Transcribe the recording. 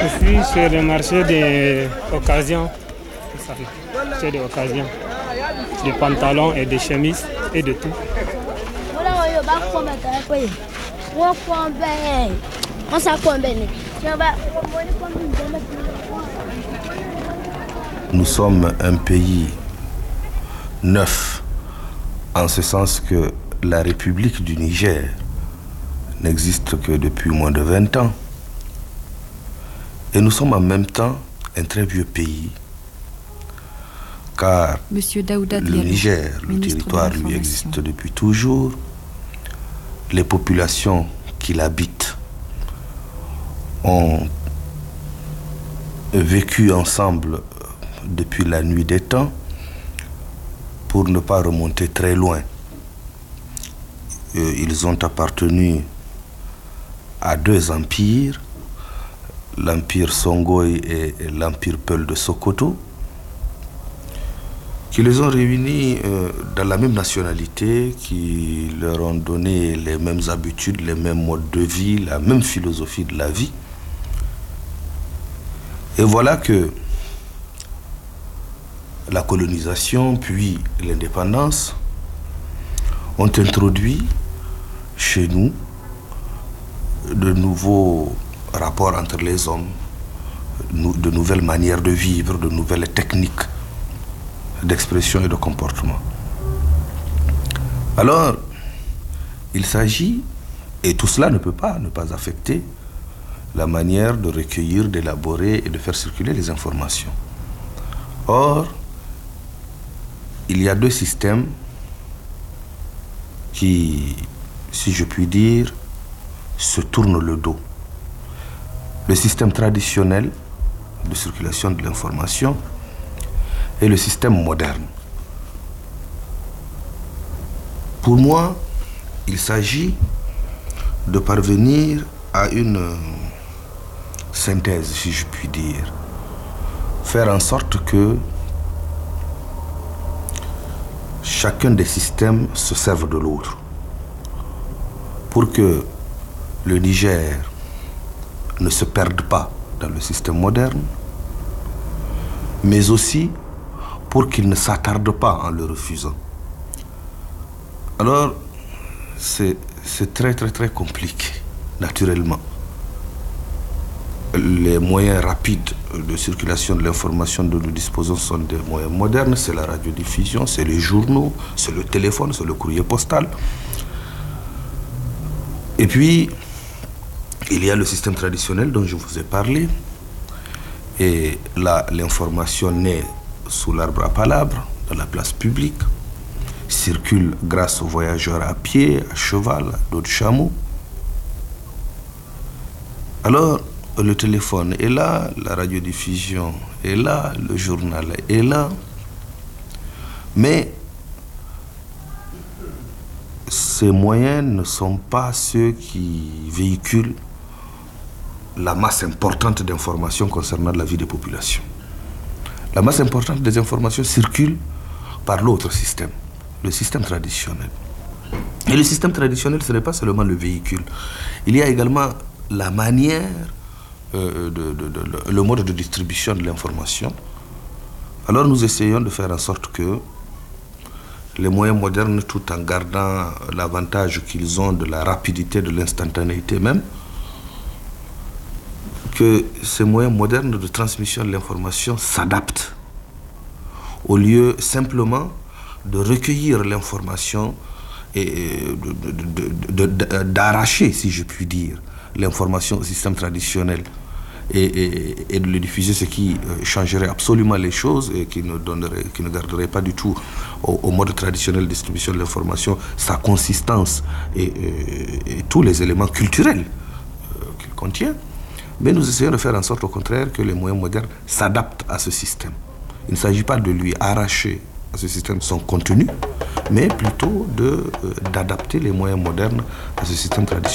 Je suis sur le marché des occasions. C'est des occasions. Des pantalons et des chemises et de tout. Nous sommes un pays neuf, en ce sens que la République du Niger n'existe que depuis moins de 20 ans. Et nous sommes en même temps un très vieux pays, car le Niger, le territoire, lui existe depuis toujours. Les populations qui l'habitent ont vécu ensemble depuis la nuit des temps, pour ne pas remonter très loin. Ils ont appartenu à deux empires, l'empire Songhai et l'empire Peul de Sokoto, qui les ont réunis dans la même nationalité, qui leur ont donné les mêmes habitudes, les mêmes modes de vie, la même philosophie de la vie. Et voilà que la colonisation puis l'indépendance ont introduit chez nous de nouveaux rapports entre les hommes, de nouvelles manières de vivre, de nouvelles techniques d'expression et de comportement. Alors, il s'agit, et tout cela ne peut pas ne pas affecter la manière de recueillir, d'élaborer et de faire circuler les informations. Or, il y a deux systèmes qui, si je puis dire, se tournent le dos. Le système traditionnel de circulation de l'information et le système moderne. Pour moi, il s'agit de parvenir à une synthèse, si je puis dire. Faire en sorte que chacun des systèmes se serve de l'autre. Pour que le Niger ne se perde pas dans le système moderne, mais aussi pour qu'il ne s'attarde pas en le refusant. Alors, c'est très compliqué, naturellement. Les moyens rapides de circulation de l'information dont nous disposons sont des moyens modernes, c'est la radiodiffusion, c'est les journaux, c'est le téléphone, c'est le courrier postal. Et puis, il y a le système traditionnel dont je vous ai parlé. Et là, l'information naît sous l'arbre à palabres, dans la place publique, circule grâce aux voyageurs à pied, à cheval, à dos de chameau. Alors, le téléphone est là, la radiodiffusion est là, le journal est là. Mais ces moyens ne sont pas ceux qui véhiculent la masse importante d'informations concernant la vie des populations. La masse importante des informations circule par l'autre système, le système traditionnel. Et le système traditionnel, ce n'est pas seulement le véhicule. Il y a également la manière, le mode de distribution de l'information. Alors nous essayons de faire en sorte que les moyens modernes, tout en gardant l'avantage qu'ils ont de la rapidité, de l'instantanéité même, que ces moyens modernes de transmission de l'information s'adaptent au lieu simplement de recueillir l'information et d'arracher, si je puis dire, l'information au système traditionnel et de le diffuser, ce qui changerait absolument les choses et qui ne garderait pas du tout au mode traditionnel de distribution de l'information sa consistance et tous les éléments culturels qu'il contient. Mais nous essayons de faire en sorte, au contraire, que les moyens modernes s'adaptent à ce système. Il ne s'agit pas de lui arracher à ce système son contenu, mais plutôt d'adapter les moyens modernes à ce système traditionnel.